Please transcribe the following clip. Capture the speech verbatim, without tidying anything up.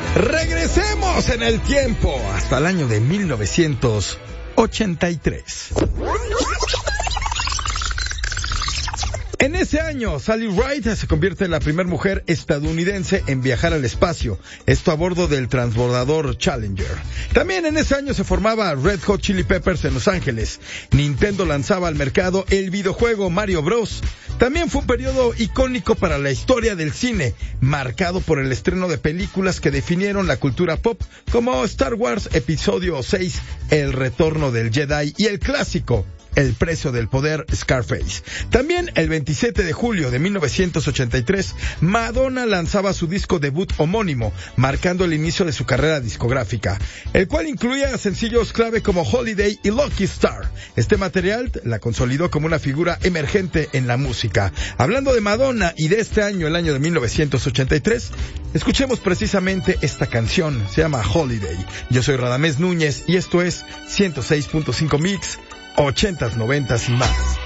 Regresemos en el tiempo hasta el año de mil novecientos ochenta y tres. En ese año, Sally Ride se convierte en la primera mujer estadounidense en viajar al espacio, esto a bordo del transbordador Challenger. También en ese año se formaba Red Hot Chili Peppers en Los Ángeles. Nintendo lanzaba al mercado el videojuego Mario Bros. También fue un periodo icónico para la historia del cine, marcado por el estreno de películas que definieron la cultura pop, como Star Wars Episodio seis, El Retorno del Jedi, y el clásico El Precio del Poder, Scarface. También el veintisiete de julio de mil novecientos ochenta y tres, Madonna lanzaba su disco debut homónimo, marcando el inicio de su carrera discográfica, el cual incluía sencillos clave como Holiday y Lucky Star. Este material la consolidó como una figura emergente en la música. Hablando de Madonna y de este año, el año de mil novecientos ochenta y tres, escuchemos precisamente esta canción, se llama Holiday. Yo soy Radamés Núñez y esto es ciento seis punto cinco Mix, ochentas, noventas y más.